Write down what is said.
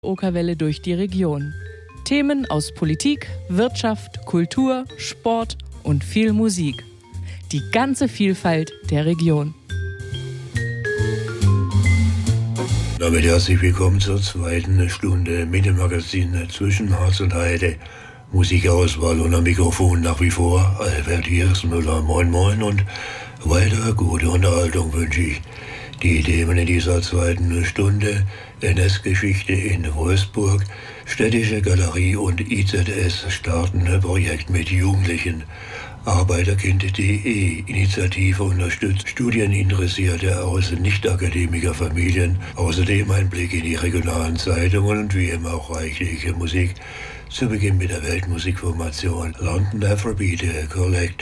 Okerwelle durch die Region. Themen aus Politik, Wirtschaft, Kultur, Sport und viel Musik. Die ganze Vielfalt der Region. Damit herzlich willkommen zur zweiten Stunde mit dem Magazin Zwischen Harz und Heide. Musikauswahl und am Mikrofon nach wie vor Albert Hiersmüller. Moin moin und weiter gute Unterhaltung wünsche ich. Die Themen in dieser zweiten Stunde: NS-Geschichte in Wolfsburg, Städtische Galerie und IZS starten ein Projekt mit Jugendlichen. Arbeiterkind.de Initiative unterstützt Studieninteressierte aus Nicht-Akademiker-Familien. Außerdem ein Blick in die regionalen Zeitungen und wie immer auch reichliche Musik. Zu Beginn mit der Weltmusikformation London Afrobeat Collective.